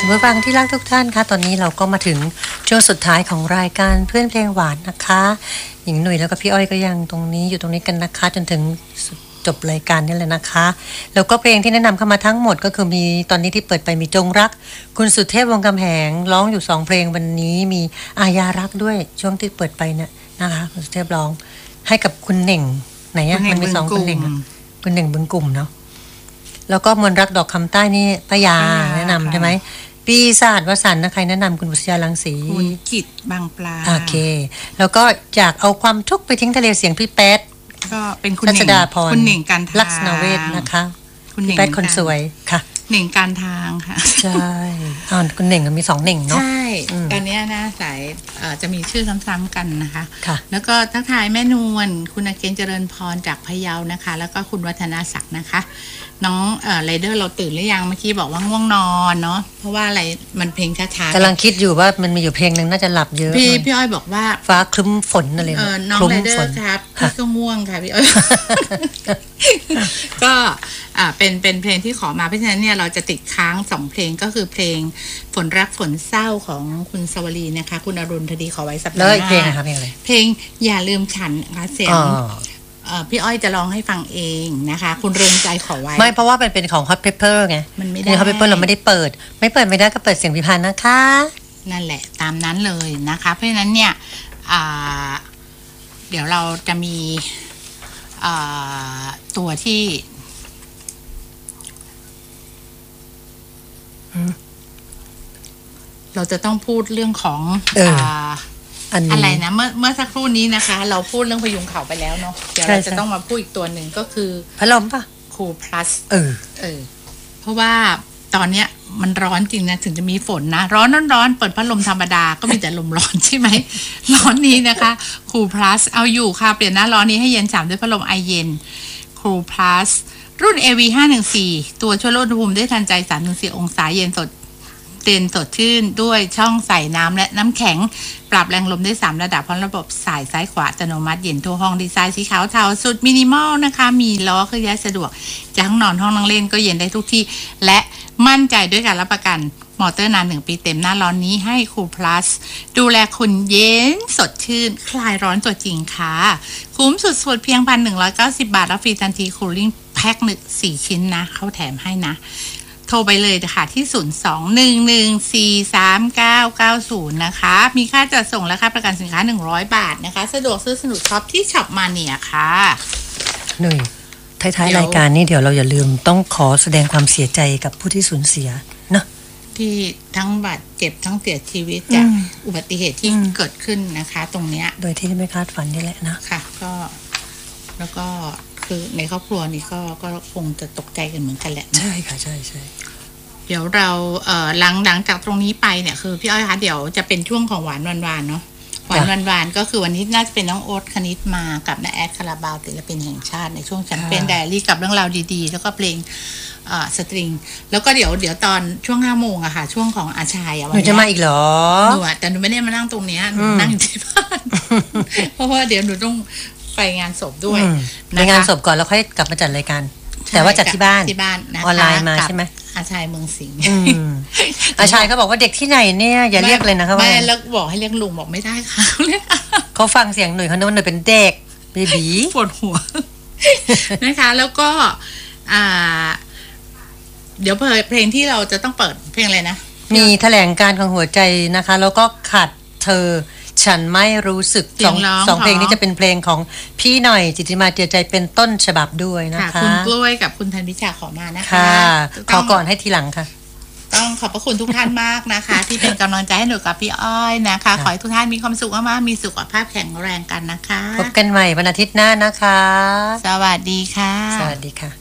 ผู้ฟังที่รักทุกท่านคะตอนนี้เราก็มาถึงช่วงสุดท้ายของรายการเพื่อนเพลงหวานนะคะหญิงหนุ่ยแล้วก็พี่อ้อยก็ยังตรงนี้อยู่ตรงนี้กันนะคะจนถึงจบรายการนี่แหละนะคะแล้วก็เพลงที่แนะนำเข้ามาทั้งหมดก็คือมีตอนนี้ที่เปิดไปมีจงรักคุณสุเทพวงศ์กำแหงร้องอยู่2เพลงวันนี้มีอาญารักด้วยช่วงที่เปิดไปเนี่ยนะคะคุณสุเทพร้องให้กับคุณเหน่งไหนอะมันมี2คุณเหน่งคุณเหน่งบึงกลุ่มเนาะแล้วก็มวลรักดอกคำใต้นี่ป้ายาแนะนำใช่ไหมปีศาจวสันต์นะใครแนะนำคุณบุษยาลังสีคุณกิตบางปลาโอเคแล้วก็อยากเอาความทุกข์ไปทิ้งทะเลเสียงพี่แป๊ดก็เป็นคุณเหน่งคุณเหน่งการทางลักษณเวทนะคะคุณแป๊ดคนสวยค่ะเหน่งการทางค่ะใช่คุณเหน่งมี2เหน่งเนาะใช่ตอนนี้นะสายจะมีชื่อซ้ำๆกันนะคะค่ะแล้วก็ทักทายแม่นวลคุณอาเกณฑ์เจริญพรจากพะเยานะคะแล้วก็คุณวัฒนาศักดิ์นะคะน้องไรเดอร์เราตื่นหรือยังเมื่อกี้บอกว่าง่วงนอนเนาะเพราะว่าอะไรมันเพลงช้าๆกำลังคิดอยู่ว่ามันมีอยู่เพลงนึงน่าจะหลับเยอะพี่อ้อยบอกว่าฟ้าครึ้มฝนอะไรน้องไรเดอร์ครับพี่ก็ง่วงค่ะพี่อ้อยก็เป็นเพลงที่ขอมาเพราะฉะนั้นเนี่ยเราจะติดค้าง2เพลงก็คือเพลงฝนรักฝนเศร้าของคุณสวรีนะคะคุณอรุณธดีขอไว้สัปดาห์หน้าแล้วเพลงอะไรเพลงอย่าลืมฉันนะคะเสียงพี่อ้อยจะร้องให้ฟังเองนะคะคุณเรืองใจขอไว้ไม่เพราะว่าเป็นของ Hot Pepper ไงมันไม่ได้ Hot Pepper เราไม่ได้เปิดไม่ได้ก็เปิดเสียงพิพานนะคะนั่นแหละตามนั้นเลยนะคะเพราะฉะนั้นเนี่ยเดี๋ยวเราจะมีตัวที่เราจะต้องพูดเรื่องของอะไรนะเมื่อสักครู่นี้นะคะเราพูดเรื่องพยุงเขาไปแล้วเนาะเดี๋ยวเราจะต้องมาพูดอีกตัวหนึ่งก็คือพัดลมป่ะคูลพลัสเพราะว่าตอนเนี้ยมันร้อนจริงนะถึงจะมีฝนนะร้อนเปิดพัดลมธรรมดาก็มีแต่ลมร้อนใช่ไหมร้อนนี้นะคะคูลพลัสเอาอยู่ค่ะเปลี่ยนหน้าร้อนนี้ให้เย็นฉ่ำด้วยพัดลมไอเย็นคูลพลัสรุ่น AV514 ตัวช่วยลดอุณหภูมิได้ทันใจ 3-4 องศาเย็นสดชื่นด้วยช่องใส่น้ำและน้ำแข็งปรับแรงลมได้3ระดับพร้อมระบบสายซ้ายขวาอัตโนมัติเย็นทั่วห้องดีไซน์สีขาวเทาสุดมินิมอลนะคะมีล้อเคลื่อนย้ายสะดวกจากห้องนอนห้องนั่งเล่นก็เย็นได้ทุกที่และมั่นใจด้วยการรับประกันมอเตอร์นาน1ปีเต็มหน้าร้อนนี้ให้คูลพลัสดูแลคุณเย็นสดชื่นคลายร้อนตัวจริงค่ะคุ้มสุดๆเพียง 1,190 บาทรับฟรีทันทีคูลิ่งแพ็ค4ชิ้นนะเขาแถมให้นะโทรไปเลยค่ะที่02-114-3990นะคะมีค่าจัดส่งและค่าประกันสินค้า100 บาทนะคะสะดวกซื้อสนุกช็อปที่ช็อปมาเนียค่ะหนุ่ยท้ายรายการนี้เดี๋ยวเราอย่าลืมต้องขอแสดงความเสียใจกับผู้ที่สูญเสียเนาะที่ทั้งบาดเจ็บทั้งเสียชีวิตจากอุบัติเหตุที่เกิดขึ้นนะคะตรงเนี้ยโดยที่ไม่คาดฝันนี่แหละนะค่ะก็แล้วก็คือในครอบครัวนี้ก็คงจะตกใจกันเหมือนกันแหละใช่ค่ะใช่เดี๋ยวเราหลังจากตรงนี้ไปเนี่ยคือพี่อ้อยคะเดี๋ยวจะเป็นช่วงของหวานวานเนาะหวานก็คือวันนี้น่าจะเป็นน้องโอ๊ตคณิตมากับน้าแอดคาราบาวศิลปินแห่งชาติในช่วงแชมเปี้ยนไดอารี่กับเรื่องราวดีๆแล้วก็เพลงสตริงแล้วก็เดี๋ยวตอนช่วง 5 โมงอะค่ะช่วงของอาชัยวันนี้จะมาอีกเหรอหนูแต่หนูไม่ได้มานั่งตรงนี้นั่งอยู่ที่บ้านเพราะว่าเดี๋ยวหนูต้องไปงานศพด้วยไปงานศพก่อนแล้วค่อยกลับมาจัดรายการแต่ว่าจัดที่บ้านนะคะออนไลน์มาใช่ไหมอาชัยเมืองสิงห์อาชัยเขาบอกว่าเด็กที่ไหนเนี่ยอย่าเรียกเลยนะคะว่าไม่แล้วบอกให้เรียกลุงบอกไม่ได้ค่ะเขาฟังเสียงหนุ่ยเขาโน้นหนุ่ยเป็นเด็กเบบีปวดหัวนะคะแล้วก็เดี๋ยวเพลงที่เราจะต้องเปิดเพลงอะไรนะมีแถลงการของหัวใจนะคะแล้วก็ขาดเธอฉันไม่รู้สึกสองเพลงนี้จะเป็นเพลงของพี่หน่อยจิตติมาเจียใจเป็นต้นฉบับด้วยนะคะคุณกล้วยกับคุณธันวิชาขอมานะคะขอก่อนให้ทีหลังค่ะต้องขอบพระคุณทุกท่านมากนะคะที่เป็นกำลังใจให้หนูกับพี่อ้อยนะคะขอให้ทุกท่านมีความสุขมากๆมีสุขภาพแข็งแรงกันนะคะพบกันใหม่วันอาทิตย์หน้านะคะสวัสดีค่ะสวัสดีค่ะ